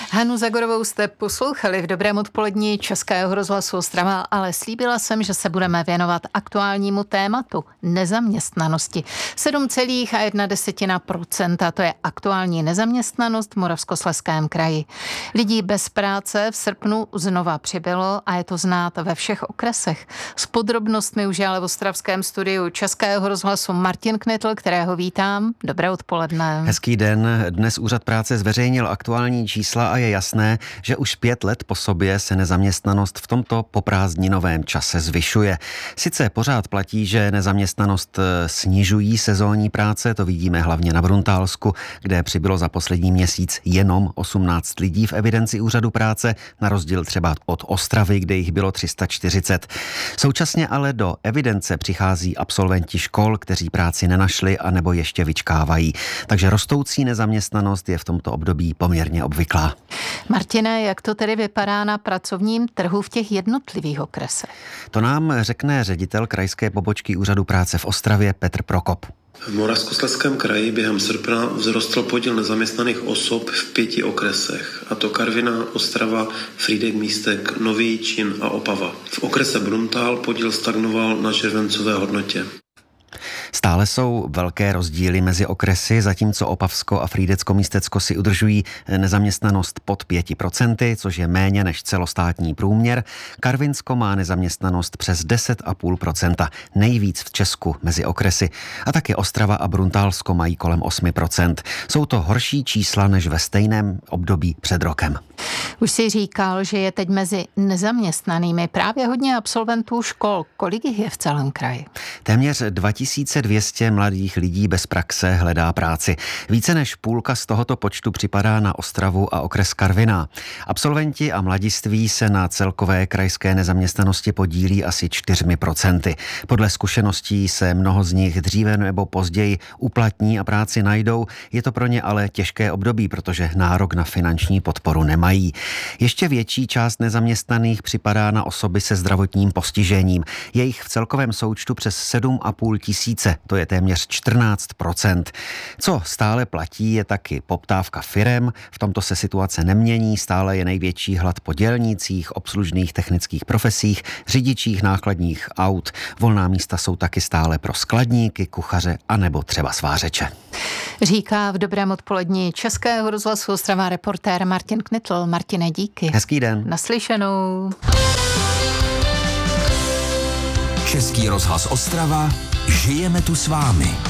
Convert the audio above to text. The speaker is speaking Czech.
Hanu Zagorovou jste poslouchali v Dobrém odpolední Českého rozhlasu Ostrava, ale slíbila jsem, že se budeme věnovat aktuálnímu tématu nezaměstnanosti. 7,1%, to je aktuální nezaměstnanost v Moravskoslezském kraji. Lidí bez práce v srpnu znova přibylo a je to znát ve všech okresech. S podrobnostmi už je ale v ostravském studiu Českého rozhlasu Martin Knitl, kterého vítám. Dobré odpoledne. Hezký den. Dnes Úřad práce zveřejnil aktuální čísla a je jasné, že už 5 let po sobě se nezaměstnanost v tomto poprázdninovém čase zvyšuje. Sice pořád platí, že nezaměstnanost snižují sezónní práce, to vidíme hlavně na Bruntálsku, kde přibylo za poslední měsíc jenom 18 lidí v evidenci Úřadu práce, na rozdíl třeba od Ostravy, kde jich bylo 340. Současně ale do evidence přichází absolventi škol, kteří práci nenašli a nebo ještě vyčkávají. Takže rostoucí nezaměstnanost je v tomto období poměrně obvyklá. Martine, jak to tedy vypadá na pracovním trhu v těch jednotlivých okresech? To nám řekne ředitel krajské pobočky Úřadu práce v Ostravě Petr Prokop. V Moravskoslezském kraji během srpna vzrostl podíl nezaměstnaných osob v 5 okresech, a to Karviná, Ostrava, Frýdek, Místek, Nový Jičín a Opava. V okrese Bruntál podíl stagnoval na červencové hodnotě. Stále jsou velké rozdíly mezi okresy, zatímco Opavsko a Frýdecko-Místecko si udržují nezaměstnanost pod 5%, což je méně než celostátní průměr. Karvinsko má nezaměstnanost přes 10,5%, nejvíc v Česku mezi okresy. A taky Ostrava a Bruntálsko mají kolem 8%. Jsou to horší čísla než ve stejném období před rokem. Už si říkal, že je teď mezi nezaměstnanými právě hodně absolventů škol. Kolik jich je v celém kraji? Téměř 2200 mladých lidí bez praxe hledá práci. Více než půlka z tohoto počtu připadá na Ostravu a okres Karviná. Absolventi a mladiství se na celkové krajské nezaměstnanosti podílí asi 4%. Podle zkušeností se mnoho z nich dříve nebo později uplatní a práci najdou. Je to pro ně ale těžké období, protože nárok na finanční podporu nemají. Ještě větší část nezaměstnaných připadá na osoby se zdravotním postižením. Je jich v celkovém součtu přes 7,5 tisíce, to je téměř 14%. Co stále platí, je taky poptávka firem, v tomto se situace nemění, stále je největší hlad po dělnících, obslužných technických profesích, řidičích nákladních aut. Volná místa jsou taky stále pro skladníky, kuchaře a nebo třeba svářeče. Říká v Dobrém odpolední Českého rozhlasu Ostrava reportér Martin Knitl. Martine, díky. Hezký den. Naslyšenou. Český rozhlas Ostrava, žijeme tu s vámi.